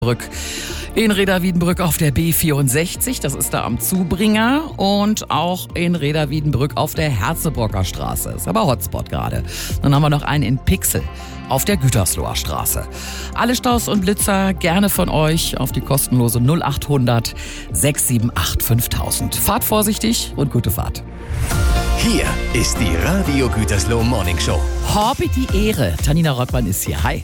In Reda-Wiedenbrück auf der B64, das ist da am Zubringer, und auch in Reda-Wiedenbrück auf der Herzebrocker Straße. Ist aber Hotspot gerade. Dann haben wir noch einen in Pixel auf der Gütersloher Straße. Alle Staus und Blitzer gerne von euch auf die kostenlose 0800 678 5000. Fahrt vorsichtig und gute Fahrt. Hier ist die Radio Gütersloh Morning Show. Habe die Ehre. Tanina Rottmann ist hier. Hi.